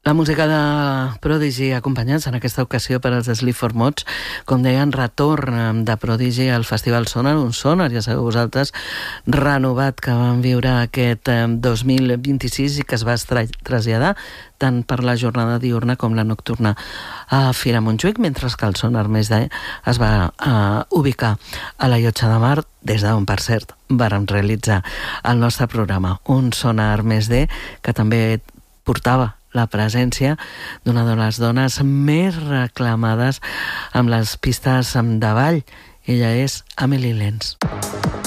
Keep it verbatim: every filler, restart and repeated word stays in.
La música de Prodigy, acompanyats en aquesta ocasió per els Sleep for Mods, com deien, retorn de Prodigy al Festival Sonar, un Sonar, ja sabeu vosaltres, renovat, que van viure aquest dos mil vint-i-sis i que es va traslladar tant per la jornada diurna com la nocturna a Fira Montjuïc, mentre que el Sonar Més de es va uh, ubicar a la Llotja de Mar, des d'on, per cert, vàrem realitzar el nostre programa. Un Sonar Més de que també portava la presència d'una de les dones més reclamades amb les pistes de ball. Ella és Amelie Lenz.